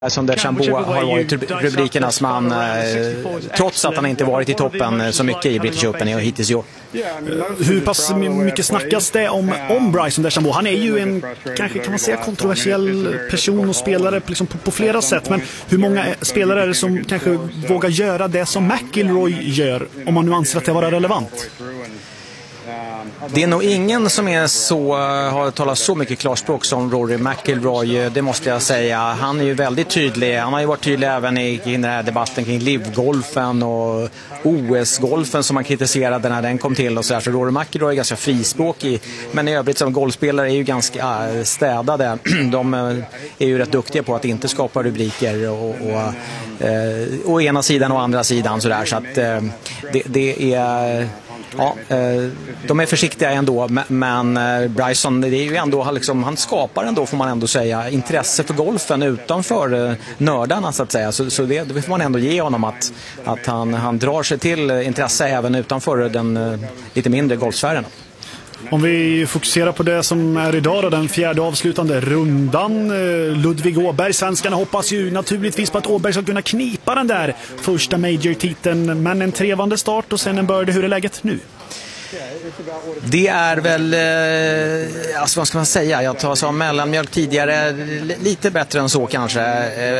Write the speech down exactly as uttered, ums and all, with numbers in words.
Som DeChambeau har varit rubrikernas man, trots att han inte varit i toppen så mycket i British Open hittills i år. Hur pass mycket snackas det om, om Bryson DeChambeau? Han är ju en, kanske kan man säga, kontroversiell person och spelare liksom på, på flera sätt. Men hur många spelare är det som kanske vågar göra det som McIlroy gör, om man nu anser att det var relevant? Det är nog ingen som är så, har talat så mycket klarspråk som Rory McIlroy, det måste jag säga. Han är ju väldigt tydlig. Han har ju varit tydlig även i, i den här debatten kring livgolfen och O S-golfen som man kritiserade när den kom till och så där. Så Rory McIlroy är ganska frispråkig, men i övrigt som golfspelare är ju ganska städade. De är ju rätt duktiga på att inte skapa rubriker och, och eh, å ena sidan och andra sidan så där. Så att eh, det, det är... Ja, de är försiktiga ändå, men Bryson, det är ju ändå liksom, han skapar ändå, får man ändå säga, intresse för golfen utanför nördarna så att säga. Så, så det, det får man ändå ge honom, att, att han, han drar sig till intresse även utanför den lite mindre golfsfären. Om vi fokuserar på det som är idag då, den fjärde avslutande rundan. Ludvig Åberg, svenskarna hoppas ju naturligtvis på att Åberg ska kunna knipa den där första major-titeln. Men en trevande start och sen en birdie. Hur är läget nu? Det är väl, alltså vad ska man säga, jag tar som mellanmjölk tidigare, lite bättre än så kanske.